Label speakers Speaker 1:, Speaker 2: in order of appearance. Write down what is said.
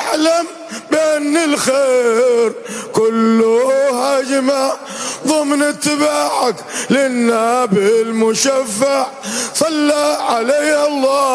Speaker 1: واحلم بأن الخير كله هجمة ضمن اتباعك للنبي المشفع صلى عليه الله.